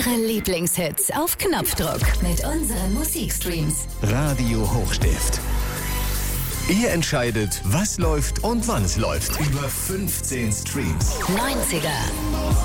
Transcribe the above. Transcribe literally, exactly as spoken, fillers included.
Eure Lieblingshits auf Knopfdruck mit unseren Musikstreams. Radio Hochstift. Ihr entscheidet, was läuft und wann es läuft. Über fünfzehn Streams. neunziger,